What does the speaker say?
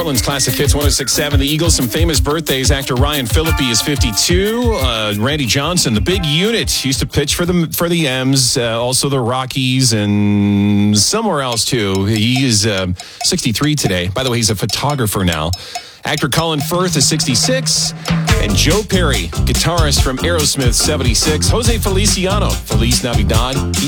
Heartland's Classic Hits 106.7. The Eagles, some famous birthdays. Actor Ryan Phillippe is 52. Randy Johnson, the big unit, used to pitch for the M's, also the Rockies, and somewhere else too. He is 63 today. By the way, he's a photographer now. Actor Colin Firth is 66. And Joe Perry, guitarist from Aerosmith, 76. Jose Feliciano, Feliz Navidad.